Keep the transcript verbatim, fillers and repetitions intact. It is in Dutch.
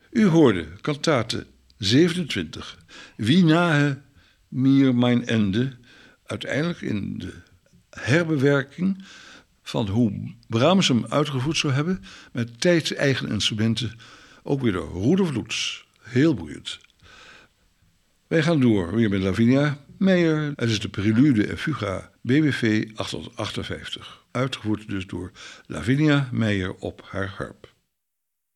U hoorde kantate zevenentwintig, Wie nahe mir mijn ende, uiteindelijk in de herbewwerking van hoe Brahms hem uitgevoerd zou hebben, met tijd-eigen instrumenten, ook weer door Rudolf Lutz. Heel boeiend. Wij gaan door weer met Lavinia Meijer. Het is de prelude en fuga B W V achthonderdachtenvijftig. Uitgevoerd dus door Lavinia Meijer op haar harp.